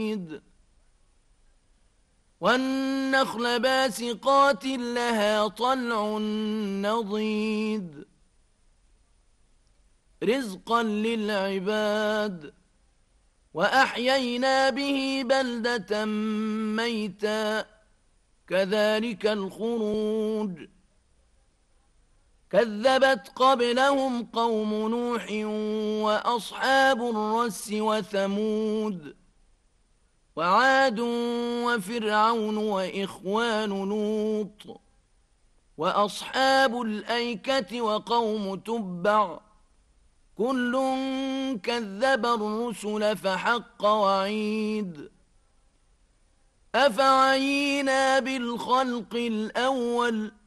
والنخل باسقات لها طلع نضيد رزقا للعباد وأحيينا به بلدة ميتا كذلك الخروج كذبت قبلهم قوم نوح وأصحاب الرس وثمود وعاد وفرعون وإخوان لوط وأصحاب الأيكة وقوم تبع كل كذب الرسل فحق وعيد أفعينا بالخلق الأول